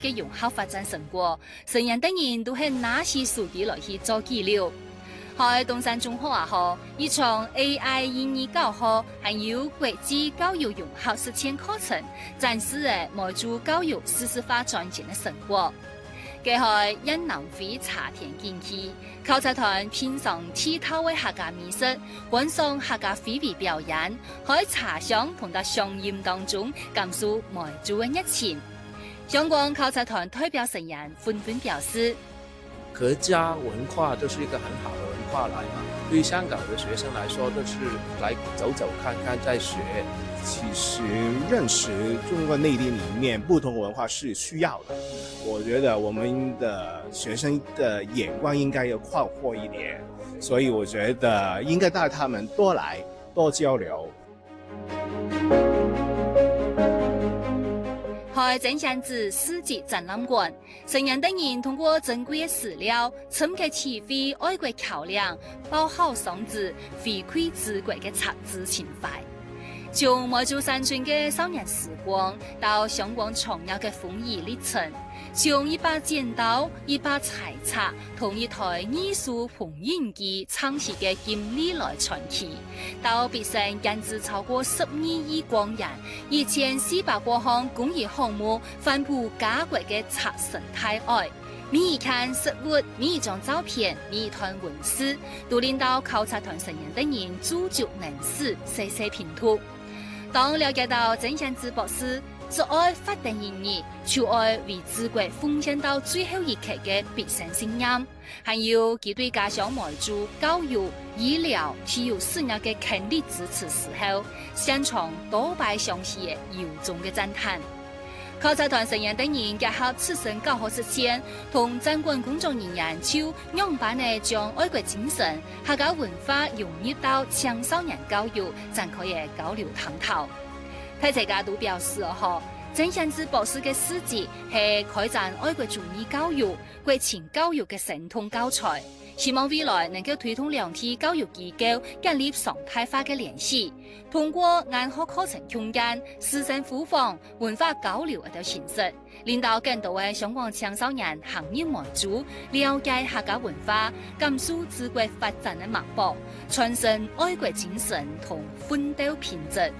嘅融合發展成果，成人等人都係拿起數據來去做記錄。喺東山中學校，一場 AI 英語教學，還有國際教育融合實踐課程，展示嘅民主教育事實化轉型嘅成果。佢係因南非茶田建議，考察團品嘗地道嘅客家美食，觀賞客家非遺表演，喺茶香同埋香煙當中感受民主嘅熱情。相關考察團代表成員紛紛表示， 客家文化就是一個很好的文化來嘛，對於香港的學生來說，都是來走走看看再學。 其實認識中國內地裏面不同文化是需要的，我覺得我們的學生的眼光應該要寬闊一點，所以我覺得應該帶他們多來多交流。 喺正祥子世紀展覽館，成人等人通過珍貴嘅史料，深刻體會愛國橋樑、包好嗓子、回饋祖國嘅赤子情懷。從梅州山村嘅少年時光到香港長遊嘅風雨歷程，從一把剪刀、一把柴叉同一台藝術縫紉機창起嘅經歷來傳奇，到畢生研製超過12億光人、1400多項工業項目，反哺家國嘅赤生態愛。每一件實物、每一張照片、每一段文字，都令到考察團成員等人駐足能事，細細品讀。當了解到曾祥子博士只愛發電意義，就愛為祖國奉獻到最後一刻嘅畢生信念，還有佢對家鄉梅州教育、醫療、體育事業嘅強力支持時候，現場多擺詳細嘅由衷嘅讚嘆。考察團成員等人結合自身教學實踐，同展館工作人員就樣板地將愛國精神、客家文化融入到青少年教育，展開嘅交流探討。大家都表示曾祥子博士嘅事蹟係開展愛國主義教育、國情教育嘅神通教材。希望未來能夠推動兩地教育機構建立常態化嘅聯繫，通過研學課程空間、師生互訪、文化交流等形式，令到更多嘅香港青少年行入梅州，了解客家文化，感受祖國發展嘅脈搏，傳承愛國精神同奮鬥品質。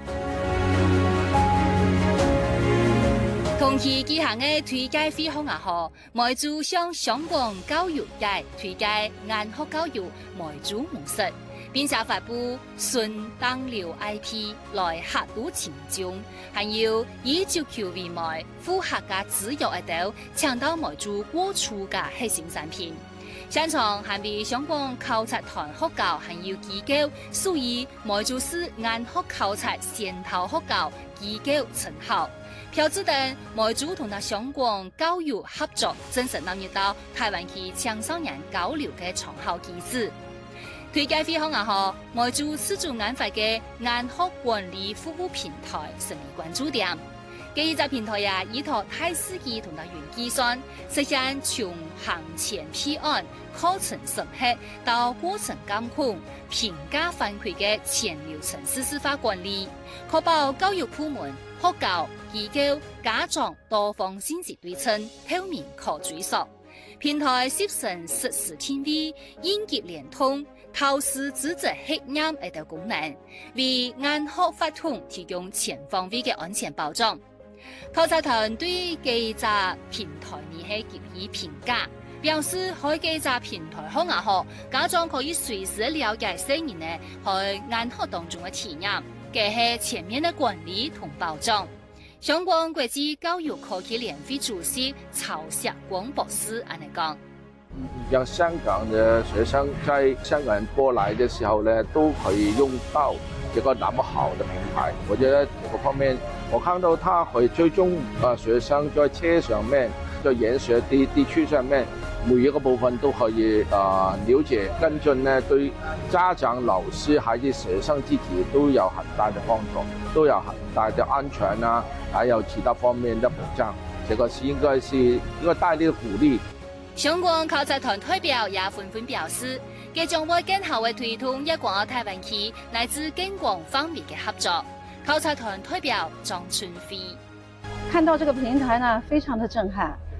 同期舉行嘅推介會學校，梅州向香港教育界推介研學教育梅州模式，並且發布順當流 IP 來客都前中，還有以足球為媒，赴客家自由一道，搶到梅州過處嘅核心產品。現場還被香港考察團學校還有機構屬於梅州市研學考察先頭學校機構稱號。票子等梅州同埋香港教育合作正式納入到台灣區青少年交流嘅長效機制。推介會學校梅州自主研發嘅研學管理服務平台成為關注點。呢隻平台依託大數據同埋雲計算，實現從行前批案、課程審核到過程監控、評價反饋嘅全流程實時化管理，確保教育部門、學校、機構、家長多方信息對稱、透明可追溯。平台協成實時定位、應急聯通、透視資質黑暗等功能，為研學法統提供全方位嘅安全保障。考察團對記者平台呢係給予評價，表示開記者平台學校家長可以隨時了解新人呢喺研學當中嘅體驗，嘅係全面嘅管理同保障。香港國際教育科技聯會主席曹錫光博士咁樣講： 讓香港嘅學生在香港人過來嘅時候呢，都可以用到這個那麼好的平台。我覺得這個方面，我看到他可以追蹤學生在車上面，在研學地區上面，每一個部分都可以了解跟進呢，對家長、老師、孩子、學生自己都有很大的幫助，都有很大的安全啊，還有其他方面的保障。這個是應該是一個大力的鼓勵。 香港考察團代表也紛紛表示，佢將會更好地推動一廣台灣區乃至更廣方面嘅合作。考察團代表張春飛： 看到這個平台呢，非常的震撼。